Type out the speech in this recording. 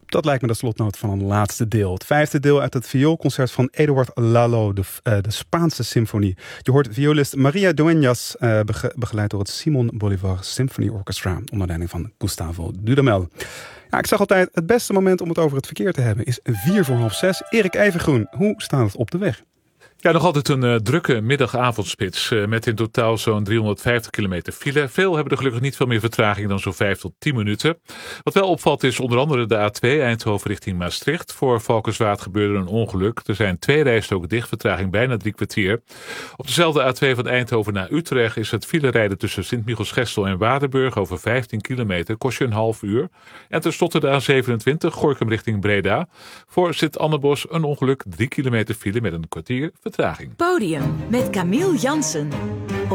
Dat lijkt me de slotnoot van een laatste deel. Het 5e deel uit het vioolconcert van Eduard Lalo, de Spaanse symfonie. Je hoort violist Maria Dueñas, begeleid door het Simon Bolivar Symphony Orchestra, onder leiding van Gustavo Dudamel. Ja, ik zag altijd, het beste moment om het over het verkeer te hebben is 5:45. Erik Evengroen, hoe staat het op de weg? Ja, nog altijd een drukke middag-avondspits met in totaal zo'n 350 kilometer file. Veel hebben er gelukkig niet veel meer vertraging dan zo'n 5 tot 10 minuten. Wat wel opvalt is onder andere de A2 Eindhoven richting Maastricht. Voor Valkenswaard gebeurde een ongeluk. Er zijn 2 rijstroken dicht, vertraging bijna 3 kwartier. Op dezelfde A2 van Eindhoven naar Utrecht is het filerijden tussen Sint-Michels-Gestel en Waardenburg over 15 kilometer. Kost je een half uur. En tenslotte de A27 Gorinchem richting Breda. Voor Sint-Annebos een ongeluk, 3 kilometer file met een kwartier vertraging. Podium met Camille Jansen.